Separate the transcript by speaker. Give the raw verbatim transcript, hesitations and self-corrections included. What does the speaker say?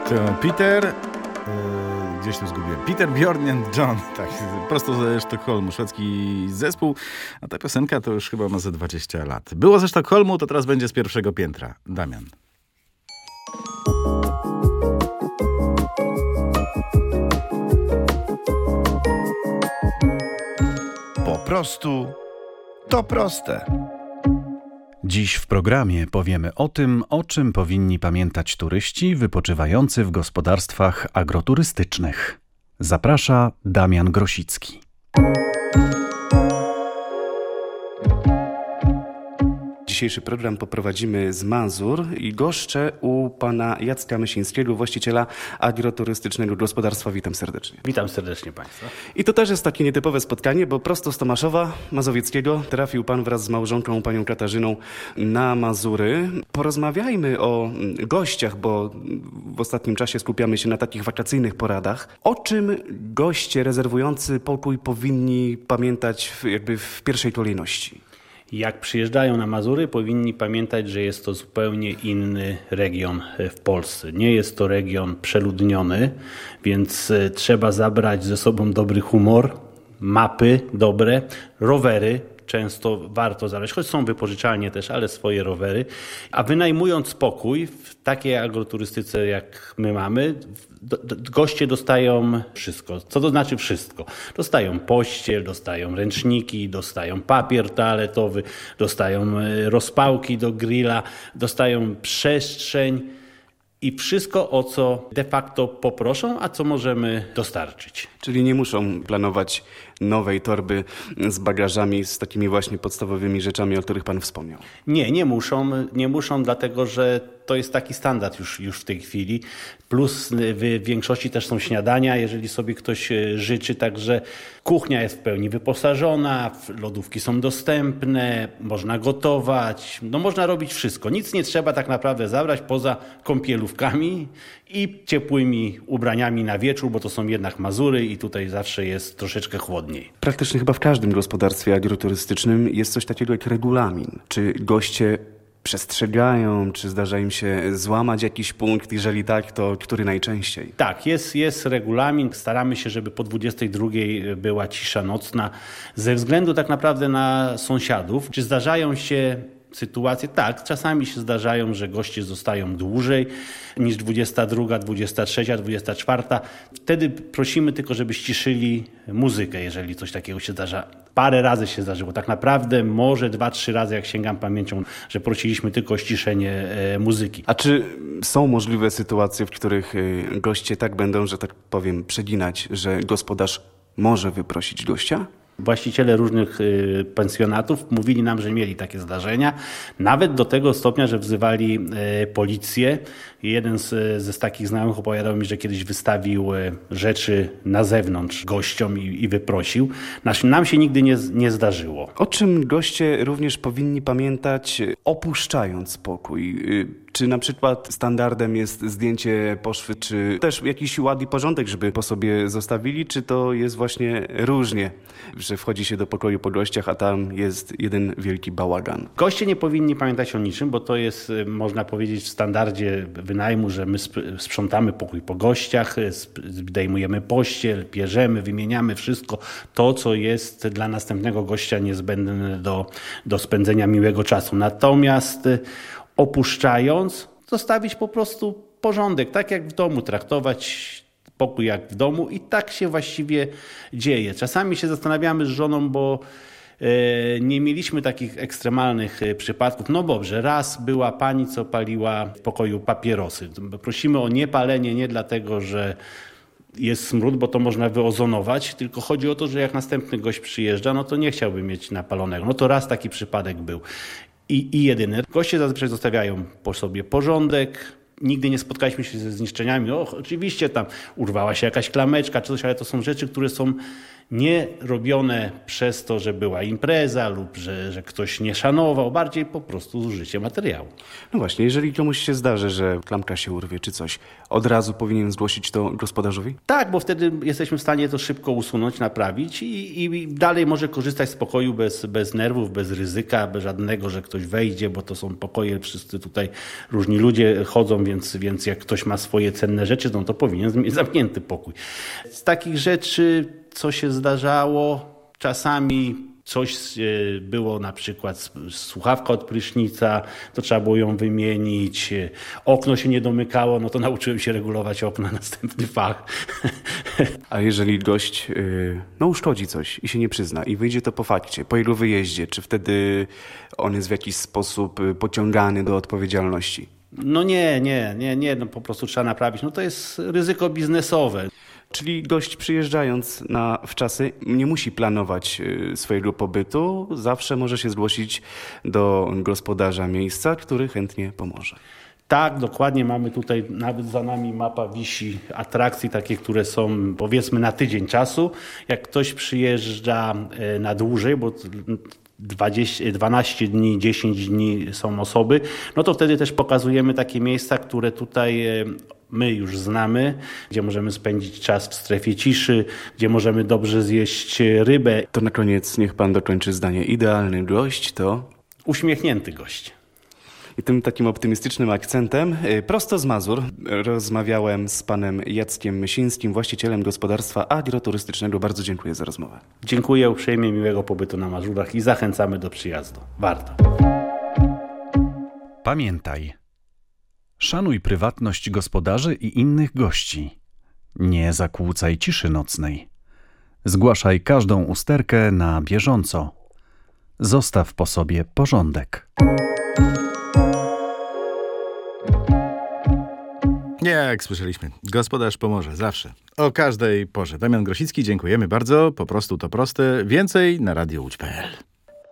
Speaker 1: To Peter, yy, gdzieś tu zgubiłem, Peter, Bjorn and John, tak, prosto ze Sztokholmu, szwedzki zespół, a ta piosenka to już chyba ma ze dwadzieścia lat. Było ze Sztokholmu, to teraz będzie z pierwszego piętra. Damian.
Speaker 2: Po prostu to proste.
Speaker 3: Dziś w programie powiemy o tym, o czym powinni pamiętać turyści wypoczywający w gospodarstwach agroturystycznych. Zaprasza Damian Grosicki.
Speaker 4: Dzisiejszy program poprowadzimy z Mazur i goszczę u pana Jacka Mysińskiego, właściciela agroturystycznego gospodarstwa. Witam serdecznie.
Speaker 5: Witam serdecznie państwa.
Speaker 4: I to też jest takie nietypowe spotkanie, bo prosto z Tomaszowa Mazowieckiego trafił pan wraz z małżonką, panią Katarzyną, na Mazury. Porozmawiajmy o gościach, bo w ostatnim czasie skupiamy się na takich wakacyjnych poradach. O czym goście rezerwujący pokój powinni pamiętać w, jakby w pierwszej kolejności?
Speaker 5: Jak przyjeżdżają na Mazury, powinni pamiętać, że jest to zupełnie inny region w Polsce. Nie jest to region przeludniony, więc trzeba zabrać ze sobą dobry humor, mapy dobre, rowery. Często warto zabrać, choć są wypożyczalnie też, ale swoje rowery. A wynajmując pokój w takiej agroturystyce, jak my mamy, do, do, goście dostają wszystko. Co to znaczy wszystko? Dostają pościel, dostają ręczniki, dostają papier toaletowy, dostają rozpałki do grilla, dostają przestrzeń i wszystko, o co de facto poproszą, a co możemy dostarczyć.
Speaker 4: Czyli nie muszą planować nowej torby z bagażami, z takimi właśnie podstawowymi rzeczami, o których pan wspomniał.
Speaker 5: Nie, nie muszą, nie muszą, dlatego że to jest taki standard już, już w tej chwili. Plus w większości też są śniadania, jeżeli sobie ktoś życzy, także kuchnia jest w pełni wyposażona, lodówki są dostępne, można gotować, no można robić wszystko. Nic nie trzeba tak naprawdę zabrać poza kąpielówkami i ciepłymi ubraniami na wieczór, bo to są jednak Mazury i tutaj zawsze jest troszeczkę chłodniej.
Speaker 4: Praktycznie chyba w każdym gospodarstwie agroturystycznym jest coś takiego jak regulamin. Czy goście przestrzegają, czy zdarza im się złamać jakiś punkt? Jeżeli tak, to który najczęściej?
Speaker 5: Tak, jest, jest regulamin. Staramy się, żeby po dwudziestej drugiej była cisza nocna ze względu tak naprawdę na sąsiadów. Czy zdarzają się sytuacje? Tak, czasami się zdarzają, że goście zostają dłużej niż dwudziesta druga, dwudziesta trzecia, dwudziesta czwarta. Wtedy prosimy tylko, żeby ściszyli muzykę, jeżeli coś takiego się zdarza. Parę razy się zdarzyło. Tak naprawdę może dwa, trzy razy, jak sięgam pamięcią, że prosiliśmy tylko o ściszenie e, muzyki.
Speaker 4: A czy są możliwe sytuacje, w których y, goście tak będą, że tak powiem, przeginać, że gospodarz może wyprosić gościa?
Speaker 5: Właściciele różnych y, pensjonatów mówili nam, że mieli takie zdarzenia. Nawet do tego stopnia, że wzywali y, policję. Jeden z, ze z takich znajomych opowiadał mi, że kiedyś wystawił y, rzeczy na zewnątrz gościom i, i wyprosił. Nasz, nam się nigdy nie, nie zdarzyło.
Speaker 4: O czym goście również powinni pamiętać, opuszczając pokój? Y, Czy na przykład standardem jest zdjęcie poszwy, czy też jakiś ład i porządek, żeby po sobie zostawili, czy to jest właśnie różnie, że wchodzi się do pokoju po gościach, a tam jest jeden wielki bałagan?
Speaker 5: Goście nie powinni pamiętać o niczym, bo to jest, można powiedzieć, w standardzie wynajmu, że my sprzątamy pokój po gościach, zdejmujemy pościel, pierzemy, wymieniamy wszystko to, co jest dla następnego gościa niezbędne do, do spędzenia miłego czasu. Natomiast opuszczając, zostawić po prostu porządek, tak jak w domu, traktować pokój jak w domu i tak się właściwie dzieje. Czasami się zastanawiamy z żoną, bo e, nie mieliśmy takich ekstremalnych przypadków. No dobrze, raz była pani, co paliła w pokoju papierosy. Prosimy o niepalenie nie dlatego, że jest smród, bo to można wyozonować, tylko chodzi o to, że jak następny gość przyjeżdża, no to nie chciałby mieć napalonego. No to raz taki przypadek był. I, I jedyny. Goście zazwyczaj zostawiają po sobie porządek. Nigdy nie spotkaliśmy się ze zniszczeniami. O, oczywiście tam urwała się jakaś klameczka czy coś, ale to są rzeczy, które są Nie robione przez to, że była impreza lub że, że ktoś nie szanował, bardziej po prostu zużycie materiału.
Speaker 4: No właśnie, jeżeli komuś się zdarzy, że klamka się urwie czy coś, od razu powinien zgłosić to gospodarzowi?
Speaker 5: Tak, bo wtedy jesteśmy w stanie to szybko usunąć, naprawić i, i dalej może korzystać z pokoju bez, bez nerwów, bez ryzyka, bez żadnego, że ktoś wejdzie, bo to są pokoje, wszyscy tutaj różni ludzie chodzą, więc, więc jak ktoś ma swoje cenne rzeczy, no to powinien mieć zamknięty pokój. Z takich rzeczy, co się zdarzało, czasami coś było, na przykład słuchawka od prysznica, to trzeba było ją wymienić, okno się nie domykało, no to nauczyłem się regulować okna, następny fach.
Speaker 4: A jeżeli gość yy, no uszkodzi coś i się nie przyzna i wyjdzie to po fakcie, po jego wyjeździe, czy wtedy on jest w jakiś sposób pociągany do odpowiedzialności?
Speaker 5: No nie, nie, nie, nie, no po prostu trzeba naprawić. No to jest ryzyko biznesowe.
Speaker 4: Czyli gość przyjeżdżając na wczasy nie musi planować swojego pobytu, zawsze może się zgłosić do gospodarza miejsca, który chętnie pomoże.
Speaker 5: Tak, dokładnie. Mamy tutaj, nawet za nami mapa wisi atrakcji takie, które są powiedzmy na tydzień czasu. Jak ktoś przyjeżdża na dłużej, bo dwadzieścia, dwanaście dni, dziesięć dni są osoby, no to wtedy też pokazujemy takie miejsca, które tutaj my już znamy, gdzie możemy spędzić czas w strefie ciszy, gdzie możemy dobrze zjeść rybę.
Speaker 4: To na koniec niech pan dokończy zdanie. Idealny gość to...
Speaker 5: Uśmiechnięty gość.
Speaker 4: I tym takim optymistycznym akcentem prosto z Mazur rozmawiałem z panem Jackiem Mysińskim, właścicielem gospodarstwa agroturystycznego. Bardzo dziękuję za rozmowę.
Speaker 5: Dziękuję uprzejmie, miłego pobytu na Mazurach i zachęcamy do przyjazdu. Warto.
Speaker 3: Pamiętaj, szanuj prywatność gospodarzy i innych gości. Nie zakłócaj ciszy nocnej. Zgłaszaj każdą usterkę na bieżąco. Zostaw po sobie porządek.
Speaker 1: Nie, jak słyszeliśmy, gospodarz pomoże zawsze, o każdej porze. Damian Grosicki, dziękujemy bardzo. Po prostu to proste. Więcej na radio łódź kropka pe el.